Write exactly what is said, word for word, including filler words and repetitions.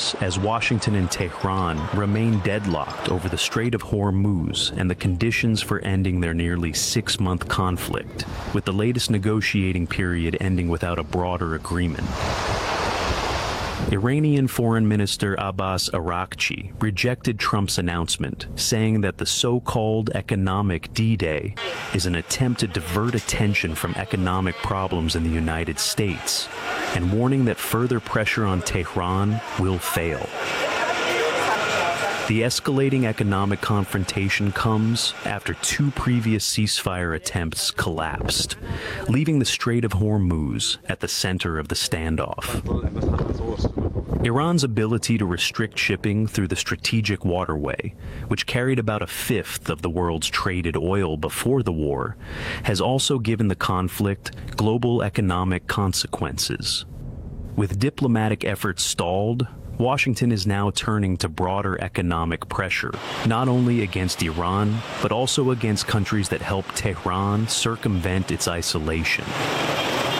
tense as Washington and Tehran remain deadlocked over the Strait of Hormuz and the conditions for ending their nearly six-month conflict, with the latest negotiating period ending without a broader agreement. Iranian Foreign Minister Abbas Araghchi rejected Trump's announcement, saying that the so-called economic D-Day is an attempt to divert attention from economic problems in the United States, and warning that further pressure on Tehran will fail. The escalating economic confrontation comes after two previous ceasefire attempts collapsed, leaving the Strait of Hormuz at the center of the standoff. Iran's ability to restrict shipping through the strategic waterway, which carried about a fifth of the world's traded oil before the war, has also given the conflict global economic consequences. With diplomatic efforts stalled, Washington is now turning to broader economic pressure, not only against Iran, but also against countries that help Tehran circumvent its isolation.